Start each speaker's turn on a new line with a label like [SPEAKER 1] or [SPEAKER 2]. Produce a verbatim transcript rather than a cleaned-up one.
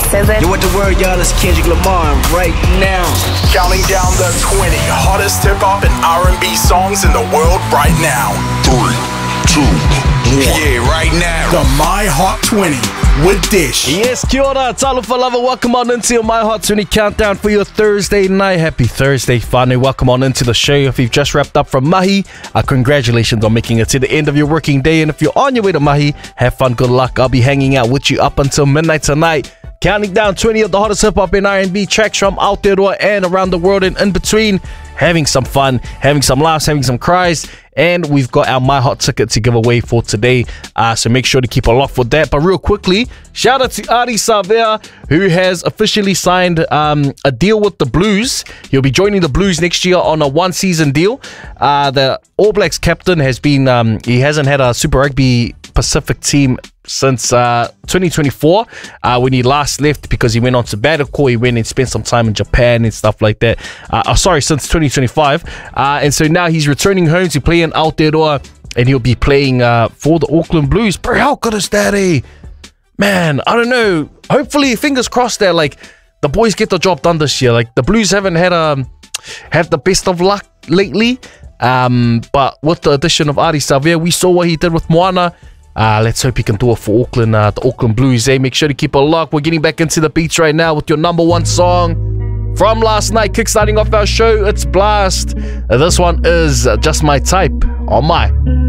[SPEAKER 1] Scissor.
[SPEAKER 2] Yo, what the word, y'all? It's Kendrick Lamar right now.
[SPEAKER 3] Counting down the twenty hottest hip-hop and R and B songs in the world right now.
[SPEAKER 4] Three, two, one.
[SPEAKER 3] Yeah, right now. The My Hot twenty with Dish.
[SPEAKER 5] Yes, kia ora, talofa lava. Welcome on into your My Hot twenty countdown for your Thursday night. Happy Thursday, whānau. Welcome on into the show. If you've just wrapped up from Mahi, uh, congratulations on making it to the end of your working day. And if you're on your way to Mahi, have fun, good luck. I'll be hanging out with you up until midnight tonight. Counting down twenty of the hottest hip-hop and R and B tracks from Aotearoa and around the world and in between. Having some fun, having some laughs, having some cries. And we've got our My Hot ticket to give away for today. Uh, so make sure to keep a lock for that. But real quickly, shout out to Ardie Savea, who has officially signed um, a deal with the Blues. He'll be joining the Blues next year on a one-season deal. Uh, the All Blacks captain has been, um, he hasn't had a Super Rugby Pacific team since uh, twenty twenty-four, uh, when he last left because he went on sabbatical. He went and spent some time in Japan and stuff like that. Uh, oh, sorry, since twenty twenty-five. Uh, and so now he's returning home to play in Aotearoa, and he'll be playing uh, for the Auckland Blues. Bro, how good is that, eh? Man, I don't know. Hopefully, fingers crossed that like the boys get the job done this year. Like the Blues haven't had um had the best of luck lately. Um, but with the addition of Ardie Savea, we saw what he did with Moana. Uh, let's hope he can do it for Auckland, uh, the Auckland Blues, eh? Make sure to keep a lock. We're getting back into the beats right now with your number one song from last night, kickstarting off our show. It's Blast. Uh, this one is Just My Type on My